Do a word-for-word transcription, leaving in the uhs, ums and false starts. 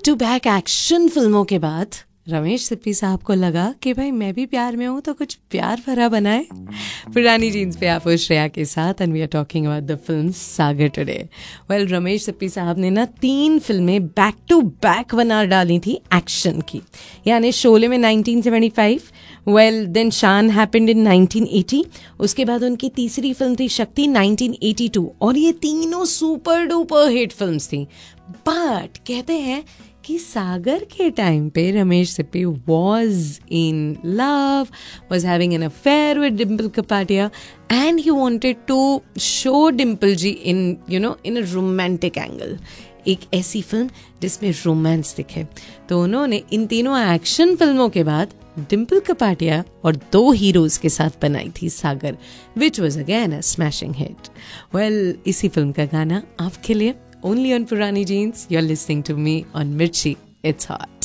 To back action फिल्मों के बाद रमेश सिप्पी साहब को लगा कि भाई मैं भी प्यार में हूँ तो कुछ प्यार भरा बनाए। पुरानी जीन्स पे आप श्रेया के साथ and we are talking about the film Sagar today. Well Ramesh Sippy साहब ने ना तीन फिल्में बैक टू बैक बना डाली थी एक्शन की, यानी शोले में nineteen seventy five, well then शान हैपेंड इन नाइनटीन एटी, उसके बाद उनकी तीसरी फिल्म थी शक्ति नाइनटीन एटी टू, और ये तीनों सुपर डुपर हिट फिल्म्स थी। बट कहते हैं कि सागर के टाइम पे Ramesh Sippy was in love, was having an affair with Dimple Kapadia and he wanted to show Dimple ji in you know in a romantic angle, एक ऐसी फिल्म जिसमें रोमांस दिखे। तो उन्होंने इन तीनों एक्शन फिल्मों के बाद डिम्पल कपाडिया और दो हीरोज के साथ बनाई थी सागर, which was again a smashing hit. Well इसी फिल्म का गाना आपके लिए only on Purani Jeans. You're listening to me on Mirchi. It's hot.